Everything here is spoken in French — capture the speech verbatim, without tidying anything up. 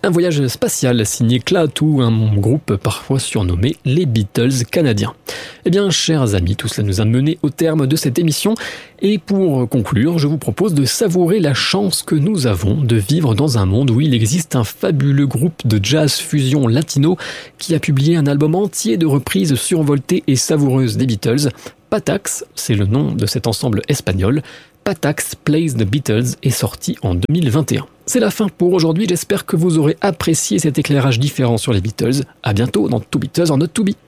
Un voyage spatial signé Klaatu, un groupe parfois surnommé les Beatles canadiens. Eh bien, chers amis, tout cela nous a mené au terme de cette émission. Et pour conclure, je vous propose de savourer la chance que nous avons de vivre dans un monde où il existe un fabuleux groupe de jazz fusion latino qui a publié un album entier de reprises survoltées et savoureuses des Beatles. Patax, c'est le nom de cet ensemble espagnol. Patax Plays the Beatles est sorti en deux mille vingt et un. C'est la fin pour aujourd'hui, j'espère que vous aurez apprécié cet éclairage différent sur les Beatles. À bientôt dans Two Beatles or Not To Be.